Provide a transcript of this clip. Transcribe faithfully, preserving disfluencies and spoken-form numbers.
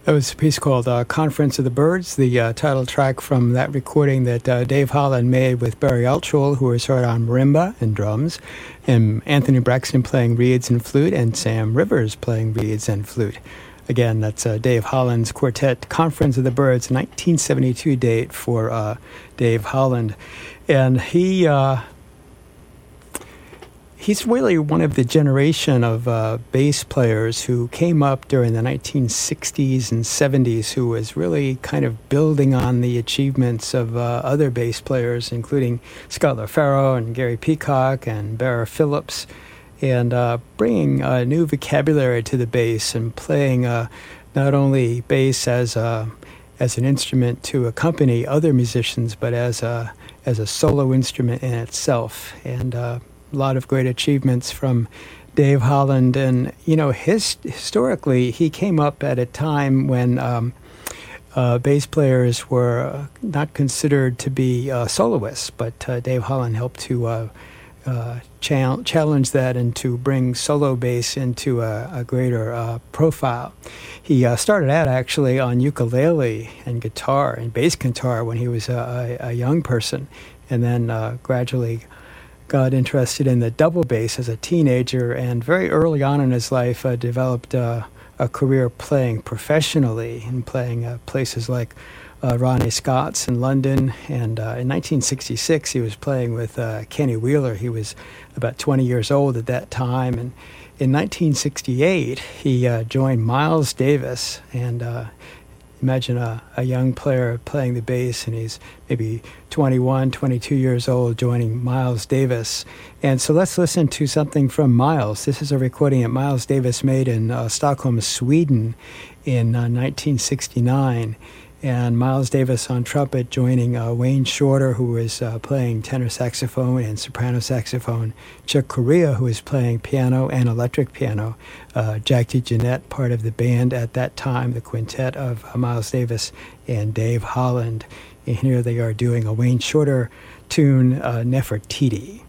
That was a piece called uh, Conference of the Birds, the uh, title track from that recording that uh, Dave Holland made with Barry Altschul, who was heard on marimba and drums, and Anthony Braxton playing reeds and flute, and Sam Rivers playing reeds and flute. Again, that's uh, Dave Holland's quartet, Conference of the Birds, nineteen seventy-two date for uh, Dave Holland. And he... Uh, He's really one of the generation of uh, bass players who came up during the nineteen sixties and seventies, who was really kind of building on the achievements of uh, other bass players, including Scott LaFaro and Gary Peacock and Bear Phillips, and uh, bringing a new vocabulary to the bass and playing uh, not only bass as a, as an instrument to accompany other musicians, but as a as a solo instrument in itself. And uh, a lot of great achievements from Dave Holland. And, you know, his, historically, he came up at a time when um, uh, bass players were not considered to be uh, soloists, but uh, Dave Holland helped to uh, uh, cha- challenge that and to bring solo bass into a, a greater uh, profile. He uh, started out, actually, on ukulele and guitar and bass guitar when he was a, a, a young person, and then uh, gradually got interested in the double bass as a teenager, and very early on in his life uh, developed uh, a career playing professionally and playing uh, places like uh, Ronnie Scott's in London. And uh, in nineteen sixty-six, he was playing with uh, Kenny Wheeler. He was about twenty years old at that time. And in nineteen sixty-eight, he uh, joined Miles Davis. And uh, imagine a, a young player playing the bass, and he's maybe twenty-one, twenty-two years old, joining Miles Davis. And so let's listen to something from Miles. This is a recording that Miles Davis made in uh, Stockholm, Sweden in uh, nineteen sixty-nine. And Miles Davis on trumpet, joining uh, Wayne Shorter, who was uh, playing tenor saxophone and soprano saxophone, Chick Corea, who was playing piano and electric piano, uh, Jack DeJohnette, part of the band at that time, the quintet of uh, Miles Davis and Dave Holland. And here they are doing a Wayne Shorter tune, uh, Nefertiti.